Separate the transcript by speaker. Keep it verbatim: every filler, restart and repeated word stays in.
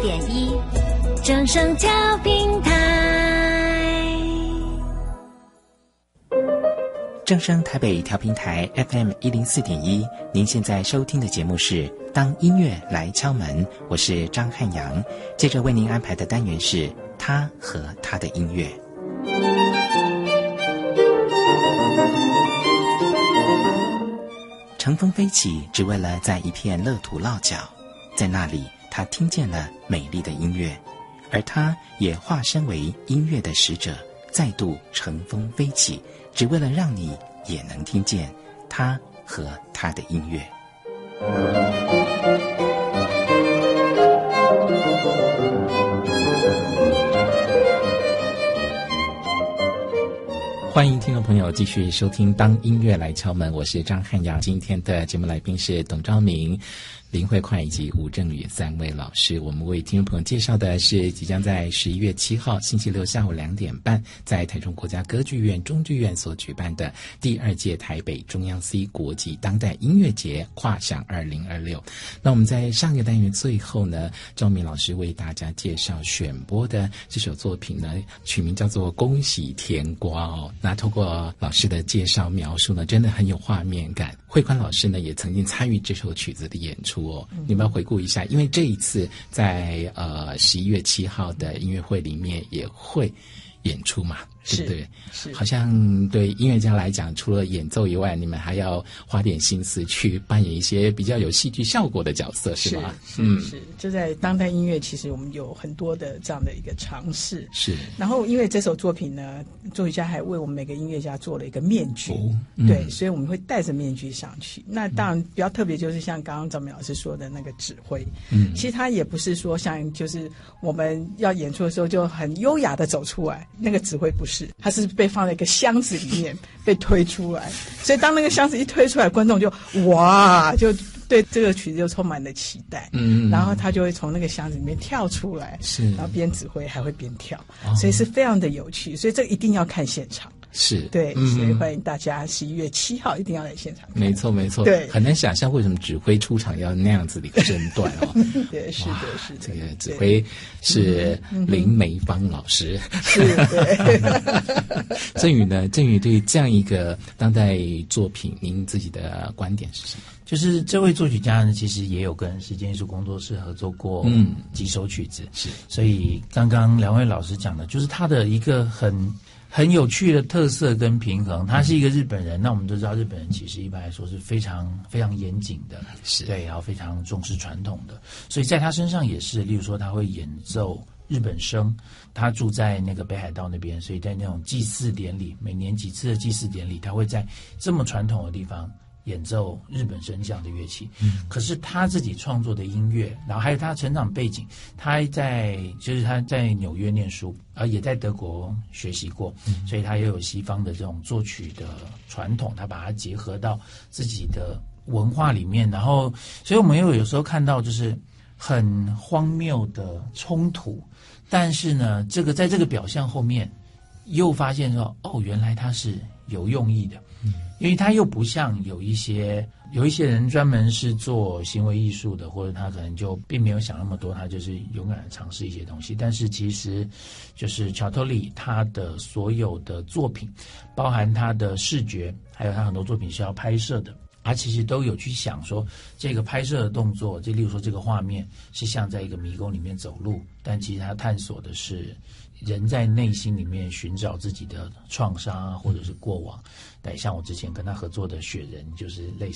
Speaker 1: 点一，正声调频台。
Speaker 2: 正声台北调频台 F M 一零四点一，您现在收听的节目是《当音乐来敲门》，我是张汉阳。接着为您安排的单元是他和他的音乐。乘风飞起，只为了在一片乐土落脚，在那里他听见了美丽的音乐，而他也化身为音乐的使者，再度乘风飞起，只为了让你也能听见他和他的音乐。欢迎听众朋友继续收听当音乐来敲门，我是张汉阳。今天的节目来宾是董昭明、林慧宽以及吴正宇三位老师。我们为听众朋友介绍的是即将在十一月七号星期六下午两点半在台中国家歌剧院中剧院所举办的第二届台北中央 C 国际当代音乐节跨响二零二六。那我们在上个单元最后呢，昭明老师为大家介绍选播的这首作品呢，取名叫做《恭喜甜瓜》哦。那透过老师的介绍描述呢，真的很有画面感。慧宽老师呢也曾经参与这首曲子的演出哦，你们要回顾一下，因为这一次在呃十一月七号的音乐会里面也会演出嘛，对不对？是，好像对音乐家来讲，除了演奏以外，你们还要花点心思去扮演一些比较有戏剧效果的角色，是吗？
Speaker 3: 是是是，就在当代音乐，其实我们有很多的这样的一个尝试。是，然后因为这首作品呢，作曲家还为我们每个音乐家做了一个面具，哦嗯、对，所以我们会戴着面具上去。那当然比较特别，就是像刚刚赵明老师说的那个指挥，嗯，其实他也不是说像就是我们要演出的时候就很优雅的走出来，那个指挥不是，他是被放在一个箱子里面被推出来，所以当那个箱子一推出来，观众就哇，就对这个曲子就充满了期待，嗯，然后他就会从那个箱子里面跳出来，是，然后边指挥还会边跳，哦、所以是非常的有趣，所以这一定要看现场。是对、嗯，所以欢迎大家十一月七号一定要来现场看。
Speaker 2: 没错，没错，对，很难想象为什么指挥出场要那样子的一个身段哦。
Speaker 3: 对，是的，是的，
Speaker 2: 这个指挥是林梅芳老师。
Speaker 3: 是，对。
Speaker 2: 振宇呢？振宇对这样一个当代作品，您自己的观点是什么？
Speaker 4: 就是这位作曲家呢，其实也有跟时间艺术工作室合作过嗯几首曲子，是，所以刚刚两位老师讲的，就是他的一个很。很有趣的特色跟平衡，他是一个日本人，那我们都知道日本人其实一般来说是非常非常严谨的，是对，然后非常重视传统的，所以在他身上也是，例如说他会演奏日本声，他住在那个北海道那边，所以在那种祭祀典礼，每年几次的祭祀典礼，他会在这么传统的地方演奏日本声这样的乐器，嗯，可是他自己创作的音乐，然后还有他成长背景，他在就是他在纽约念书，而也在德国学习过，嗯，所以他也有西方的这种作曲的传统，他把它结合到自己的文化里面，然后，所以我们又有时候看到就是很荒谬的冲突，但是呢，这个在这个表象后面又发现说，哦，原来他是有用意的。因为他又不像有一些有一些人专门是做行为艺术的，或者他可能就并没有想那么多，他就是勇敢的尝试一些东西。但是其实就是乔托利他的所有的作品，包含他的视觉，还有他很多作品是要拍摄的，他其实都有去想说这个拍摄的动作，就例如说这个画面是像在一个迷宫里面走路，但其实他探索的是人在内心里面寻找自己的创伤啊，或者是过往。对，像我之前跟他合作的雪人，就是类似